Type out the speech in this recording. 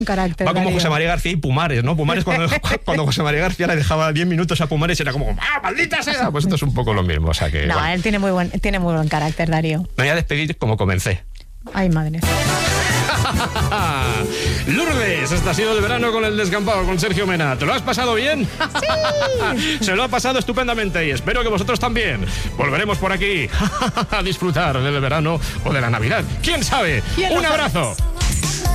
Carácter, va como Darío. José María García y Pumares, ¿no? Pumares cuando José María García le dejaba 10 minutos a Pumares era como ¡maldita sea! Pues esto es un poco lo mismo, o sea que... No, bueno. él tiene muy buen carácter, Darío. Me voy a despedir como comencé. Ay, madre. Lourdes, este ha sido el verano con el descampado, con Sergio Mena. ¿Te lo has pasado bien? Sí. Se lo ha pasado estupendamente y espero que vosotros también. Volveremos por aquí a disfrutar del verano o de la Navidad. ¿Quién sabe? ¿Quién lo Un sabe? abrazo.